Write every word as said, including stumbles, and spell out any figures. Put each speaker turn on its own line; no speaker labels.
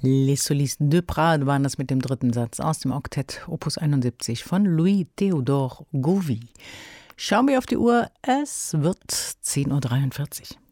Les Solistes de Prades waren das mit dem dritten Satz aus dem Oktett Opus einundsiebzig von Louis Théodore Gauvie. Schauen wir auf die Uhr, es wird zehn Uhr dreiundvierzig.